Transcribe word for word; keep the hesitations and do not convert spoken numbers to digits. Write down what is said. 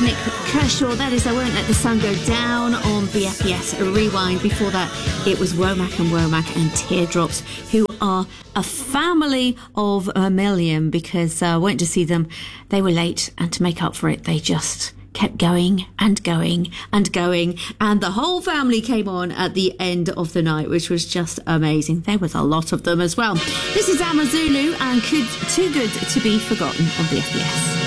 Nick Kershaw. That is I Won't Let the Sun Go Down on B F B S Rewind. Before that, it was Womack and Womack and Teardrops, who are a family of a million, because I uh, went to see them. They were late, and to make up for it, they just kept going and going and going, and the whole family came on at the end of the night, which was just amazing. There was a lot of them as well. This is Amazulu and Too Good to Be Forgotten on B F B S.